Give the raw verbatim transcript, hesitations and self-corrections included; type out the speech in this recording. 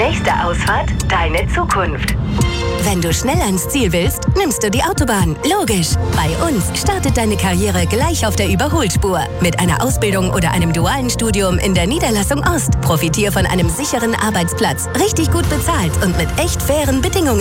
Nächste Ausfahrt, deine Zukunft. Wenn du schnell ans Ziel willst, nimmst du die Autobahn. Logisch. Bei uns startet deine Karriere gleich auf der Überholspur. Mit einer Ausbildung oder einem dualen Studium in der Niederlassung Ost. Profitier von einem sicheren Arbeitsplatz, richtig gut bezahlt und mit echt fairen Bedingungen.